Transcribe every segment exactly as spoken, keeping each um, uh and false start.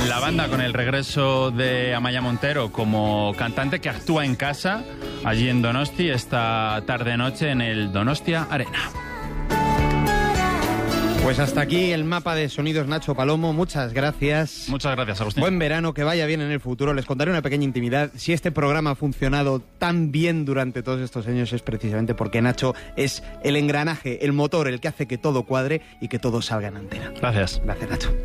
La banda con el regreso de Amaia Montero como cantante que actúa en casa allí en Donosti esta tarde-noche en el Donostia Arena. Pues hasta aquí el mapa de sonidos, Nacho Palomo. Muchas gracias. Muchas gracias, Agustín. Buen verano, que vaya bien en el futuro. Les contaré una pequeña intimidad. Si este programa ha funcionado tan bien durante todos estos años es precisamente porque Nacho es el engranaje, el motor, el que hace que todo cuadre y que todo salga en antena. Gracias. Gracias, Nacho.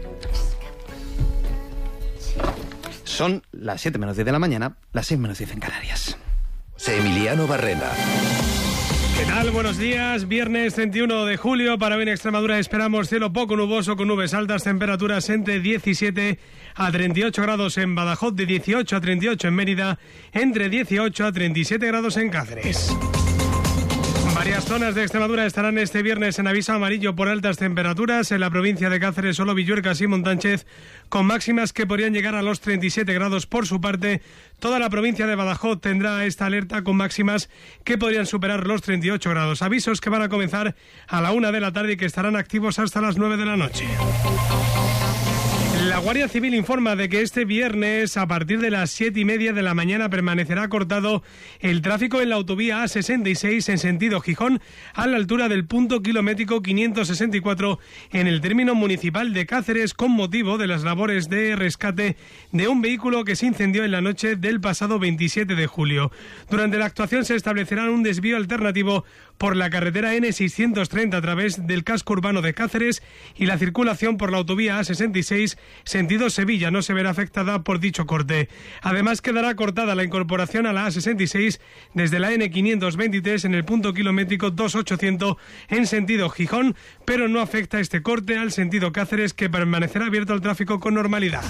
Son las siete menos diez de la mañana, las seis menos diez en Canarias. José Emiliano Barrena. ¿Qué tal? Buenos días. Viernes treinta y uno de julio. Para hoy en Extremadura esperamos cielo poco nuboso con nubes altas, temperaturas entre diecisiete a treinta y ocho grados en Badajoz, de dieciocho a treinta y ocho en Mérida, entre dieciocho a treinta y siete grados en Cáceres. Varias zonas de Extremadura estarán este viernes en aviso amarillo por altas temperaturas. En la provincia de Cáceres, solo Villuercas y Montánchez, con máximas que podrían llegar a los treinta y siete grados. Por su parte, toda la provincia de Badajoz tendrá esta alerta con máximas que podrían superar los treinta y ocho grados. Avisos que van a comenzar a la una de la tarde y que estarán activos hasta las nueve de la noche. La Guardia Civil informa de que este viernes, a partir de las siete y media de la mañana, permanecerá cortado el tráfico en la autovía A sesenta y seis en sentido Gijón, a la altura del punto kilométrico quinientos sesenta y cuatro en el término municipal de Cáceres, con motivo de las labores de rescate de un vehículo que se incendió en la noche del pasado veintisiete de julio. Durante la actuación se establecerá un desvío alternativo por la carretera ene seiscientos treinta a través del casco urbano de Cáceres, y la circulación por la autovía A sesenta y seis sentido Sevilla no se verá afectada por dicho corte. Además, quedará cortada la incorporación a la A sesenta y seis desde la ene quinientos veintitrés en el punto kilométrico dos mil ochocientos en sentido Gijón, pero no afecta este corte al sentido Cáceres, que permanecerá abierto al tráfico con normalidad.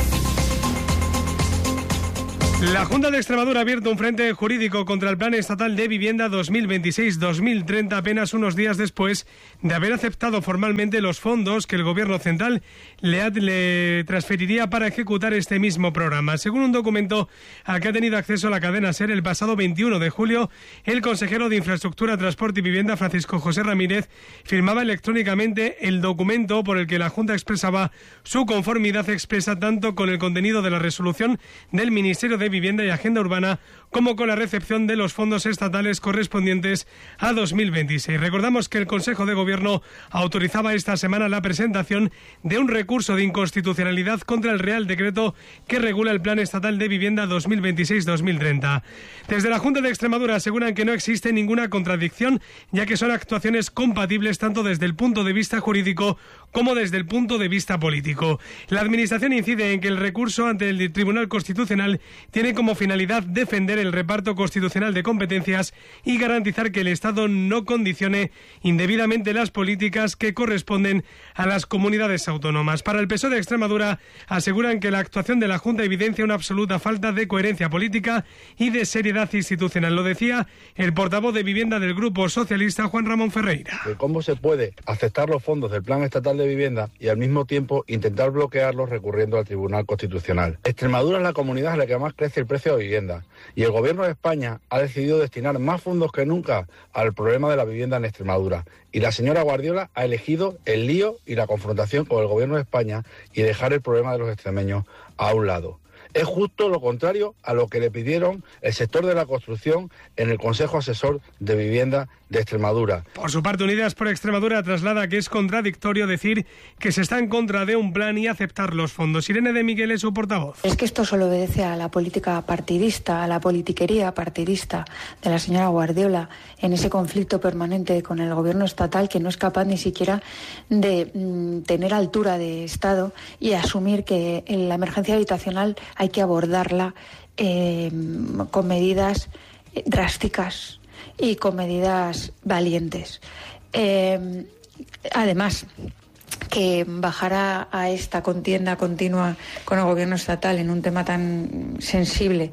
La Junta de Extremadura ha abierto un frente jurídico contra el Plan Estatal de Vivienda dos mil veintiséis dos mil treinta apenas unos días después de haber aceptado formalmente los fondos que el Gobierno central le, le transferiría para ejecutar este mismo programa. Según un documento al que ha tenido acceso la cadena SER, el pasado veintiuno de julio, el consejero de Infraestructura, Transporte y Vivienda, Francisco José Ramírez, firmaba electrónicamente el documento por el que la Junta expresaba su conformidad expresa tanto con el contenido de la resolución del Ministerio de Vivienda y Agenda Urbana como con la recepción de los fondos estatales correspondientes a dos mil veintiséis. Recordamos que el Consejo de Gobierno autorizaba esta semana la presentación de un recurso de inconstitucionalidad contra el Real Decreto que regula el Plan Estatal de Vivienda dos mil veintiséis dos mil treinta. Desde la Junta de Extremadura aseguran que no existe ninguna contradicción, ya que son actuaciones compatibles tanto desde el punto de vista jurídico como desde el punto de vista político. La Administración incide en que el recurso ante el Tribunal Constitucional tiene como finalidad defender el reparto constitucional de competencias y garantizar que el Estado no condicione indebidamente las políticas que corresponden a las comunidades autónomas. Para el P S O E de Extremadura aseguran que la actuación de la Junta evidencia una absoluta falta de coherencia política y de seriedad institucional. Lo decía el portavoz de Vivienda del Grupo Socialista, Juan Ramón Ferreira. ¿Cómo se puede aceptar los fondos del Plan Estatal de Vivienda y al mismo tiempo intentar bloquearlos recurriendo al Tribunal Constitucional? Extremadura es la comunidad en la que más crece el precio de vivienda y el Gobierno de España ha decidido destinar más fondos que nunca al problema de la vivienda en Extremadura, y la señora Guardiola ha elegido el lío y la confrontación con el Gobierno de España y dejar el problema de los extremeños a un lado. Es justo lo contrario a lo que le pidieron el sector de la construcción en el Consejo Asesor de Vivienda de Extremadura. Por su parte, Unidas por Extremadura traslada que es contradictorio decir que se está en contra de un plan y aceptar los fondos. Irene de Miguel es su portavoz. Es que esto solo obedece a la política partidista, a la politiquería partidista de la señora Guardiola en ese conflicto permanente con el gobierno estatal, que no es capaz ni siquiera de mm, tener altura de Estado y asumir que en la emergencia habitacional hay que abordarla eh, con medidas drásticas y con medidas valientes. Eh, además, que bajará a esta contienda continua con el gobierno estatal en un tema tan sensible.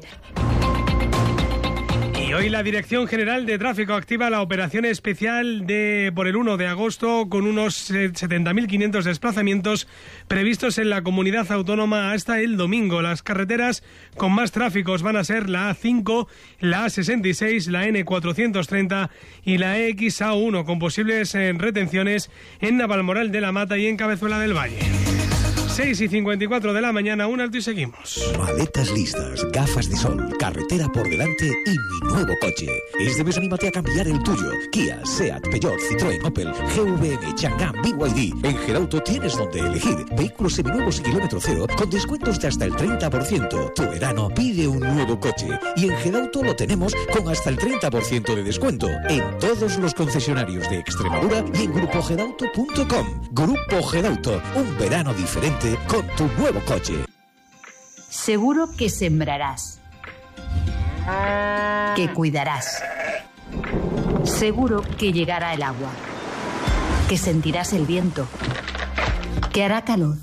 Y hoy la Dirección General de Tráfico activa la operación especial de por el uno de agosto con unos setenta mil quinientos desplazamientos previstos en la comunidad autónoma hasta el domingo. Las carreteras con más tráficos van a ser la A cinco, la A sesenta y seis, la ene cuatrocientos treinta y la E X A uno, con posibles retenciones en Navalmoral de la Mata y en Cabezuela del Valle. seis y cincuenta y cuatro de la mañana, un alto y seguimos. Maletas listas, gafas de sol, carretera por delante y mi nuevo coche. Este mes anímate a cambiar el tuyo. Kia, Seat, Peugeot, Citroën, Opel, G V M, Chang'an, B Y D. En Gerauto tienes donde elegir. Vehículos seminuevos y kilómetro cero con descuentos de hasta el treinta por ciento. Tu verano pide un nuevo coche. Y en Gerauto lo tenemos con hasta el treinta por ciento de descuento en todos los concesionarios de Extremadura y en grupo gerauto punto com. Grupo Gerauto, un verano diferente con tu nuevo coche. Seguro que sembrarás, que cuidarás. Seguro que llegará el agua, que sentirás el viento, que hará calor.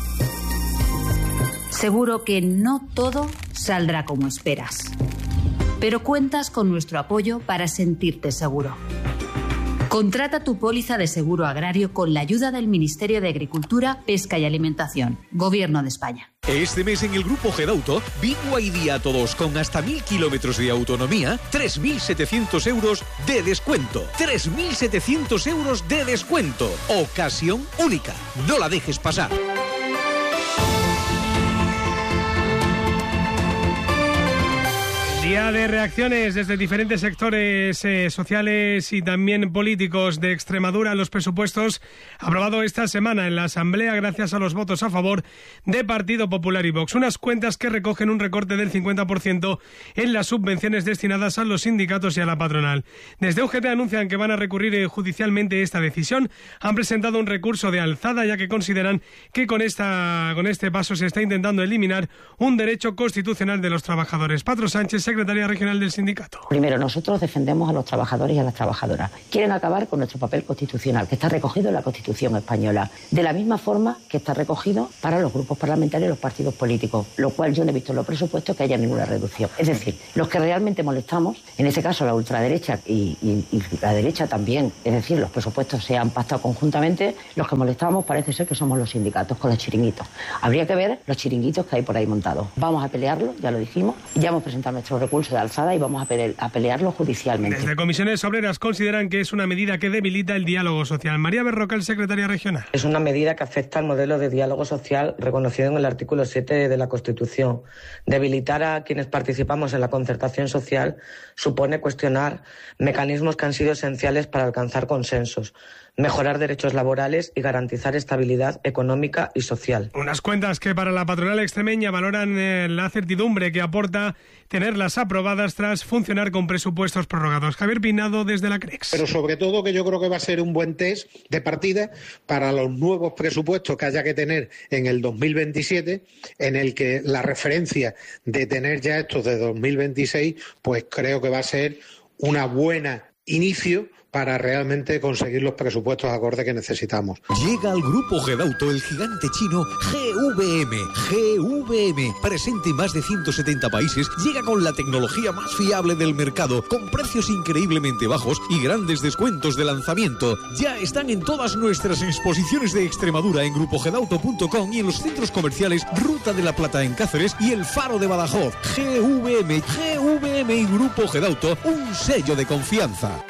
Seguro que no todo saldrá como esperas, pero cuentas con nuestro apoyo para sentirte seguro. Contrata tu póliza de seguro agrario con la ayuda del Ministerio de Agricultura, Pesca y Alimentación, Gobierno de España. Este mes en el Grupo Gedauto, B Y D a todos con hasta mil kilómetros de autonomía, tres mil setecientos euros de descuento. tres mil setecientos euros de descuento. Ocasión única. No la dejes pasar. Día de reacciones desde diferentes sectores eh, sociales y también políticos de Extremadura a los presupuestos aprobados esta semana en la Asamblea gracias a los votos a favor de Partido Popular y Vox. Unas cuentas que recogen un recorte del cincuenta por ciento en las subvenciones destinadas a los sindicatos y a la patronal. Desde U G T anuncian que van a recurrir eh, judicialmente esta decisión. Han presentado un recurso de alzada ya que consideran que con, esta, con este paso se está intentando eliminar un derecho constitucional de los trabajadores. Patro Sánchez, secretaria regional del sindicato. Primero, nosotros defendemos a los trabajadores y a las trabajadoras. Quieren acabar con nuestro papel constitucional, que está recogido en la Constitución española, de la misma forma que está recogido para los grupos parlamentarios y los partidos políticos, lo cual yo no he visto en los presupuestos que haya ninguna reducción. Es decir, los que realmente molestamos, en este caso la ultraderecha y, y, y la derecha también, es decir, los presupuestos se han pactado conjuntamente, los que molestamos parece ser que somos los sindicatos con los chiringuitos. Habría que ver los chiringuitos que hay por ahí montados. Vamos a pelearlo, ya lo dijimos, ya hemos presentado nuestro recurso de alzada y vamos a, pele a pelearlo judicialmente. Desde Comisiones Obreras consideran que es una medida que debilita el diálogo social. María Berrocal, secretaria regional. Es una medida que afecta al modelo de diálogo social reconocido en el artículo siete de la Constitución. Debilitar a quienes participamos en la concertación social supone cuestionar mecanismos que han sido esenciales para alcanzar consensos, mejorar derechos laborales y garantizar estabilidad económica y social. Unas cuentas que para la patronal extremeña valoran eh, la certidumbre que aporta tenerlas aprobadas tras funcionar con presupuestos prorrogados. Javier Pinado, desde la CREX. Pero sobre todo que yo creo que va a ser un buen test de partida para los nuevos presupuestos que haya que tener en el dos mil veintisiete, en el que la referencia de tener ya estos de dos mil veintiséis, pues creo que va a ser una buena inicio para realmente conseguir los presupuestos acordes que necesitamos. Llega al Grupo Gedauto el gigante chino G V M. G V M, presente en más de ciento setenta países, llega con la tecnología más fiable del mercado, con precios increíblemente bajos y grandes descuentos de lanzamiento. Ya están en todas nuestras exposiciones de Extremadura en grupo gedauto punto com y en los centros comerciales Ruta de la Plata en Cáceres y El Faro de Badajoz. G V M, G V M y Grupo Gedauto, un sello de confianza.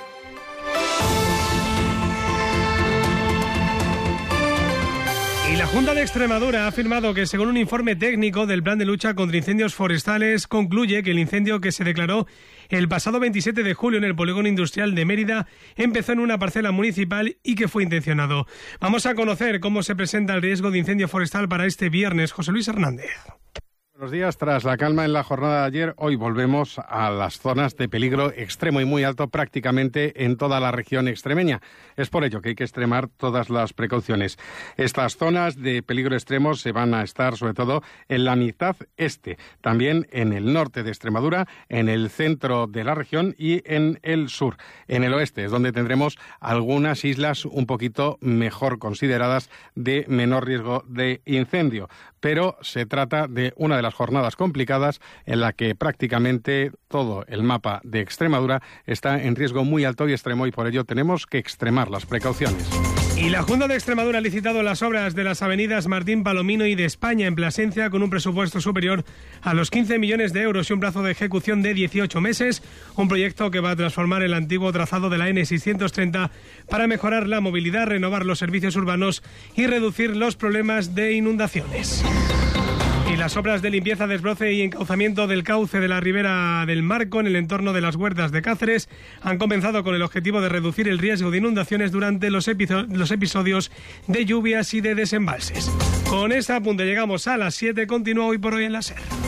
Y la Junta de Extremadura ha afirmado que, según un informe técnico del Plan de Lucha contra Incendios Forestales, concluye que el incendio que se declaró el pasado veintisiete de julio en el polígono industrial de Mérida empezó en una parcela municipal y que fue intencionado. Vamos a conocer cómo se presenta el riesgo de incendio forestal para este viernes. José Luis Hernández. Buenos días. Tras la calma en la jornada de ayer, hoy volvemos a las zonas de peligro extremo y muy alto prácticamente en toda la región extremeña. Es por ello que hay que extremar todas las precauciones. Estas zonas de peligro extremo se van a estar sobre todo en la mitad este, también en el norte de Extremadura, en el centro de la región y en el sur. En el oeste es donde tendremos algunas islas un poquito mejor consideradas de menor riesgo de incendio. Pero se trata de una de las jornadas complicadas en la que prácticamente todo el mapa de Extremadura está en riesgo muy alto y extremo y por ello tenemos que extremar las precauciones. Y la Junta de Extremadura ha licitado las obras de las avenidas Martín Palomino y de España en Plasencia con un presupuesto superior a los quince millones de euros y un plazo de ejecución de dieciocho meses. Un proyecto que va a transformar el antiguo trazado de la ene seiscientos treinta para mejorar la movilidad, renovar los servicios urbanos y reducir los problemas de inundaciones. Y las obras de limpieza, desbroce y encauzamiento del cauce de la ribera del Marco en el entorno de las Huertas de Cáceres han comenzado con el objetivo de reducir el riesgo de inundaciones durante los, los episodios de lluvias y de desembalses. Con ese apunte llegamos a las siete. Continúa Hoy por Hoy en la SER.